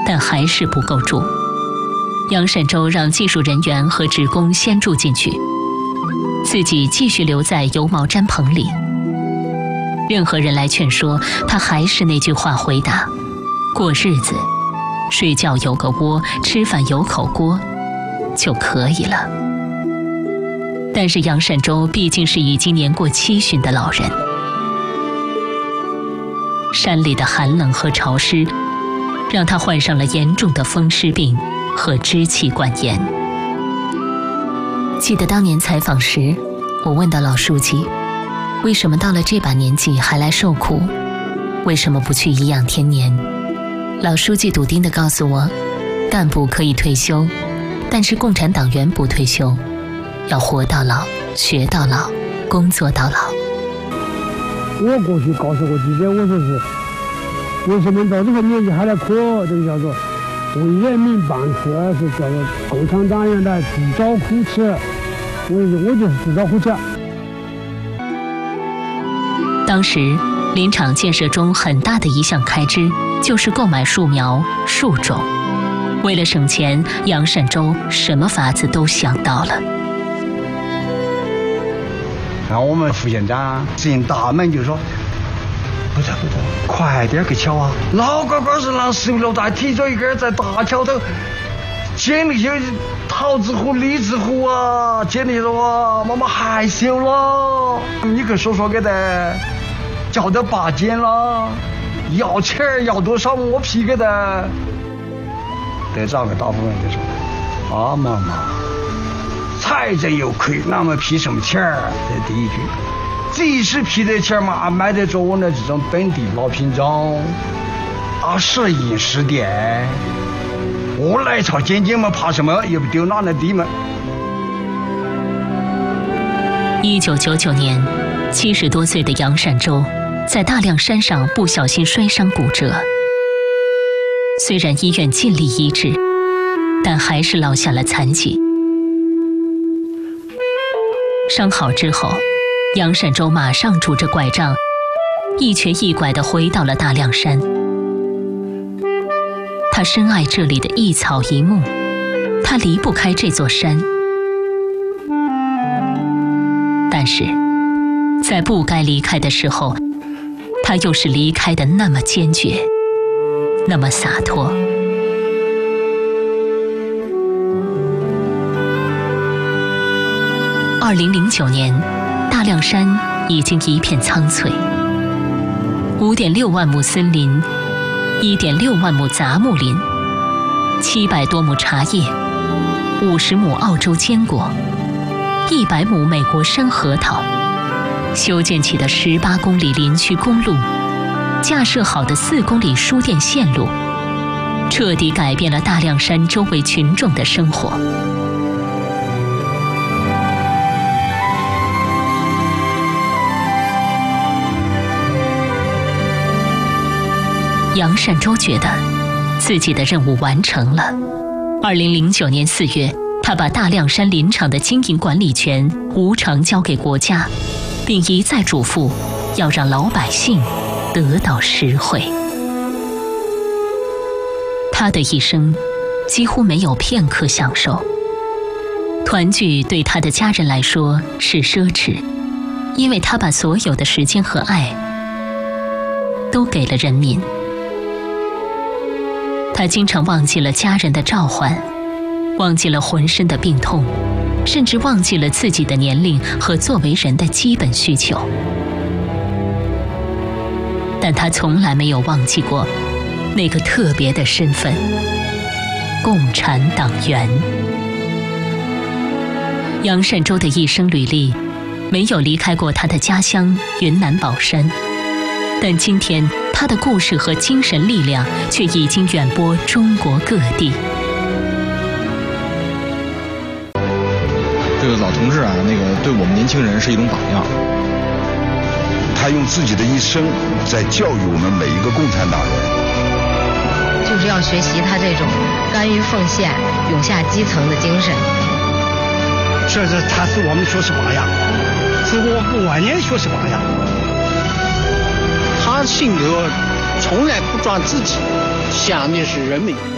但还是不够住。杨善洲让技术人员和职工先住进去，自己继续留在油毛毡棚里。任何人来劝说，他还是那句话回答：过日子，睡觉有个窝，吃饭有口锅就可以了。但是杨善洲毕竟是已经年过70的老人，山里的寒冷和潮湿让他患上了严重的风湿病和支气管炎。记得当年采访时，我问到老书记，为什么到了这把年纪还来受苦？为什么不去颐养天年？老书记笃定地告诉我，干部可以退休，但是共产党员不退休，要活到老，学到老，工作到老。 我过去告诉过记者，我说是为什么到这个年纪还来苦？这个叫做为人民办事，是叫做共产党员的自找苦吃。我就是自找苦吃。 当时林场建设中很大的一项开支就是购买树苗、树种。为了省钱，杨善洲什么法子都想到了。 然后我们副县长执行大门就说：“不得，快点去敲啊！老高高是拿16袋提着一根在大桥头捡那些桃子核、荔枝核啊，捡那些哇，妈妈害羞了。你可说给他，叫他拔尖了，要钱要多少磨皮给他。”得找个大部分就说：“啊妈妈，财政又亏，那么批什么钱儿？”这第一句。即使批的钱嘛，买得着我们这种本地老品种，20亿10店，我来朝捡捡嘛，怕什么？也不丢哪的地嘛。 1999年，70多岁的杨善洲在大凉山上不小心摔伤骨折。虽然医院尽力医治，但还是落下了残疾。伤好之后，杨善洲马上拄着拐杖，一瘸一拐地回到了大凉山。他深爱这里的一草一木，他离不开这座山。但是，在不该离开的时候，他又是离开的那么坚决，那么洒脱。2009年，大凉山已经一片苍翠，5.6万亩森林，1.6万亩杂木林，700多亩茶叶，50亩澳洲坚果，100亩美国山核桃，修建起的18公里林区公路，架设好的4公里输电线路，彻底改变了大凉山周围群众的生活。杨善洲觉得自己的任务完成了。2009年4月，他把大凉山林场的经营管理权无偿交给国家，并一再嘱咐要让老百姓得到实惠。他的一生几乎没有片刻享受，团聚对他的家人来说是奢侈，因为他把所有的时间和爱都给了人民。他经常忘记了家人的召唤，忘记了浑身的病痛，甚至忘记了自己的年龄和作为人的基本需求。但他从来没有忘记过那个特别的身份——共产党员。杨善洲的一生履历没有离开过他的家乡云南保山，但今天他的故事和精神力量却已经远播中国各地。 这个老同志啊，对我们年轻人是一种榜样。 他用自己的一生在教育我们每一个共产党人， 就是要学习他这种甘于奉献、涌下基层的精神。 他是我们学习榜样，是我们晚年学习榜样。 他性格从来不装自己，想的是人民。